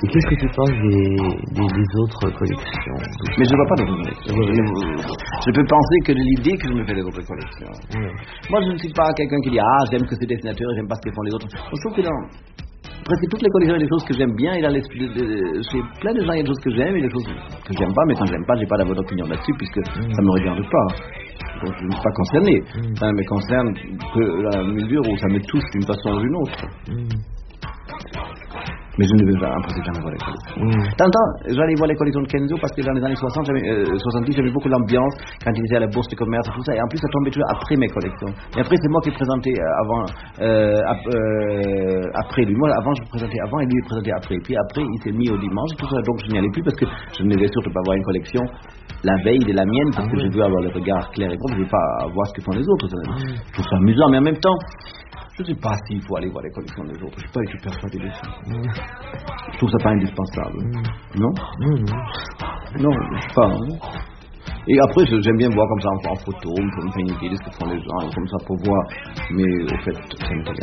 Et qu'est-ce que tu penses des autres collections? Mais je ne vois pas d'autres collections. Je peux penser que de l'idée que je me fais des autres collections. Moi, je ne suis pas quelqu'un qui dit j'aime que ces dessinateurs et j'aime pas ce que font les autres. Je trouve que dans presque toutes les collections, il y a des choses que j'aime bien et dans chez plein de gens, il y a des choses que j'aime et des choses que j'aime pas. Mais quand j'aime pas, j'ai pas d'avoir d'opinion là-dessus puisque ça me regarde pas. Donc je ne suis pas concerné. Ça me concerne que la mesure où ça me touche d'une façon ou d'une autre. Mais je ne vais pas imposer jamais voir les collections. Tant j'allais voir les collections de Kenzo parce que dans les années 70, j'avais beaucoup l'ambiance quand il était à la bourse de commerce et tout ça. Et en plus, ça tombait toujours après mes collections. Et après, c'est moi qui présentais après lui. Moi, avant, je présentais avant et lui, il présentait après. Et puis après, il s'est mis au dimanche et tout ça. Donc, je n'y allais plus parce que je ne devais surtout pas voir une collection la veille de la mienne parce que je veux avoir le regard clair et propre. Je ne veux pas voir ce que font les autres. Je trouve ça amusant, mais en même temps, je ne sais pas s'il faut aller voir les collections des autres. Je ne suis pas du tout persuadé de ça. Je trouve ça pas indispensable. Non, je sais pas. Et après, j'aime bien voir comme ça en photo, pour me faire une idée de ce que font les gens, comme ça pour voir. Mais au fait, ça m'intéresse.